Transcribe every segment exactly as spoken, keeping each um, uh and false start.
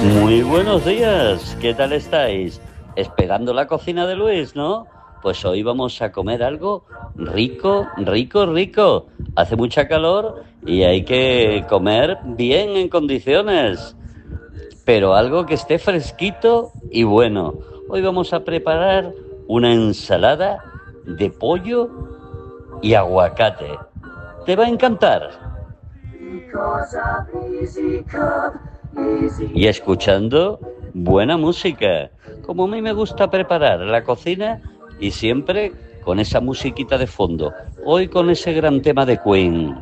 Muy buenos días, ¿qué tal estáis? Esperando la cocina de Luis, ¿no? Pues hoy vamos a comer algo rico, rico, rico. Hace mucha calor y hay que comer bien en condiciones, pero algo que esté fresquito y bueno. Hoy vamos a preparar una ensalada de pollo y aguacate. Te va a encantar. Y escuchando buena música, como a mí me gusta preparar la cocina y siempre con esa musiquita de fondo. Hoy con ese gran tema de Queen.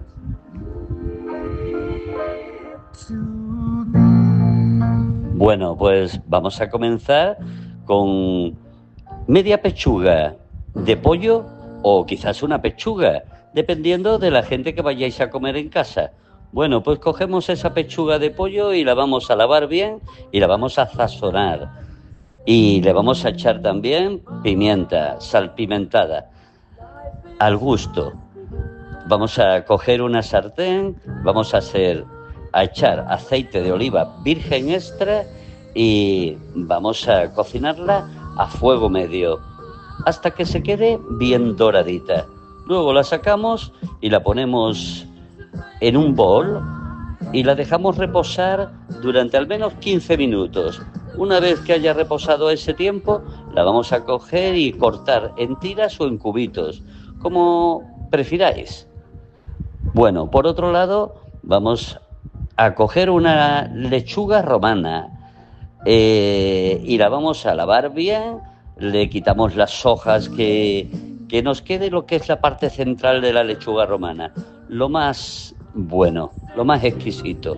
Bueno, pues vamos a comenzar con media pechuga de pollo o quizás una pechuga, dependiendo de la gente que vayáis a comer en casa. Bueno, pues cogemos esa pechuga de pollo y la vamos a lavar bien y la vamos a sazonar. Y le vamos a echar también pimienta, salpimentada, al gusto. Vamos a coger una sartén, vamos a hacer, a echar aceite de oliva virgen extra y vamos a cocinarla a fuego medio hasta que se quede bien doradita. Luego la sacamos y la ponemos en un bol y la dejamos reposar durante al menos quince minutos. Una vez que haya reposado ese tiempo, la vamos a coger y cortar en tiras o en cubitos, como prefiráis. Bueno, por otro lado, vamos a coger una lechuga romana eh, y la vamos a lavar bien. Le quitamos las hojas, que, que nos quede lo que es la parte central de la lechuga romana. Lo más bueno, lo más exquisito.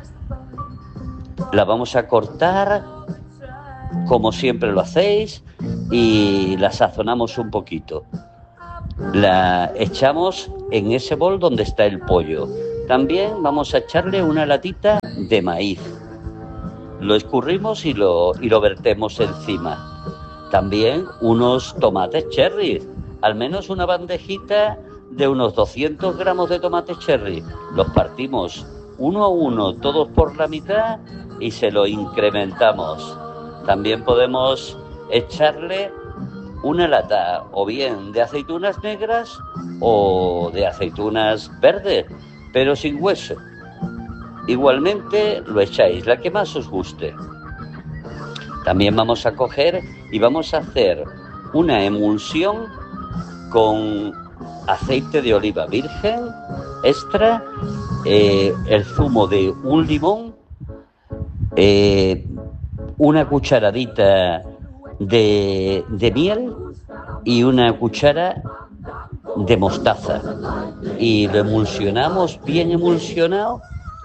La vamos a cortar como siempre lo hacéis y la sazonamos un poquito. La echamos en ese bol donde está el pollo. También vamos a echarle una latita de maíz. Lo escurrimos y lo, y lo vertemos encima. También unos tomates cherry, al menos una bandejita de unos doscientos gramos de tomates cherry. Los partimos uno a uno, todos por la mitad, y se lo incrementamos. También podemos echarle una lata o bien de aceitunas negras o de aceitunas verdes, pero sin hueso. Igualmente lo echáis, la que más os guste. También vamos a coger y vamos a hacer una emulsión con aceite de oliva virgen extra, eh, el zumo de un limón, eh, una cucharadita de, de miel y una cuchara de mostaza. Y lo emulsionamos bien emulsionado.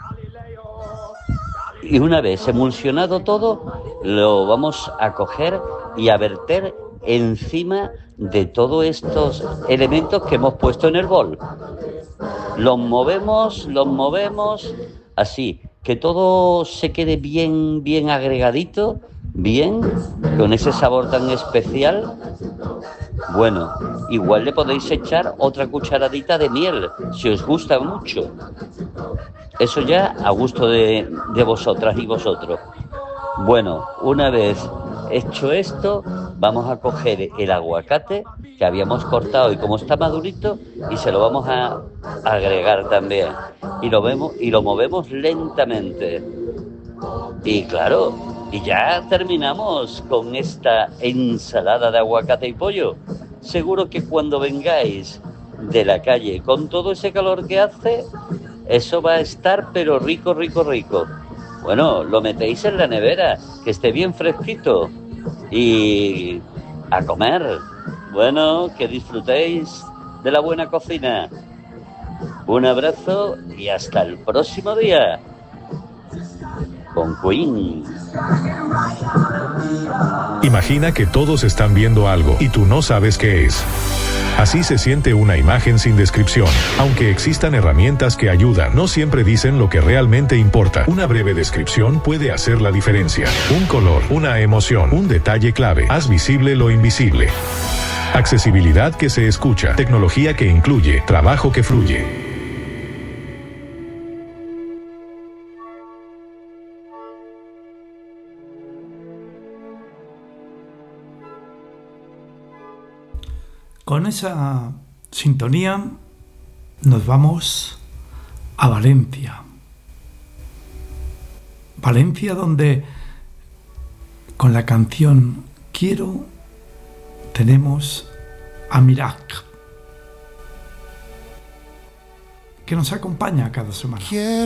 Y una vez emulsionado todo, lo vamos a coger y a verter encima de todos estos elementos que hemos puesto en el bol. Los movemos, los movemos, así, que todo se quede bien, bien agregadito, bien, con ese sabor tan especial. Bueno, igual le podéis echar otra cucharadita de miel, si os gusta mucho. Eso ya a gusto de, de vosotras y vosotros. Bueno, una vez hecho esto, vamos a coger el aguacate que habíamos cortado y como está madurito, y se lo vamos a agregar también. Y lo vemos y lo movemos lentamente. Y claro, y ya terminamos con esta ensalada de aguacate y pollo. Seguro que cuando vengáis de la calle con todo ese calor que hace, eso va a estar pero rico, rico, rico. Bueno, lo metéis en la nevera, que esté bien fresquito. Y a comer. Bueno, que disfrutéis de la buena cocina. Un abrazo y hasta el próximo día. Con Queen. Imagina que todos están viendo algo y tú no sabes qué es. Así se siente una imagen sin descripción. Aunque existan herramientas que ayudan, no siempre dicen lo que realmente importa. Una breve descripción puede hacer la diferencia. Un color, una emoción, un detalle clave. Haz visible lo invisible. Accesibilidad que se escucha. Tecnología que incluye. Trabajo que fluye. Con esa sintonía nos vamos a Valencia. Valencia, donde con la canción Quiero tenemos a Mirac, que nos acompaña cada semana.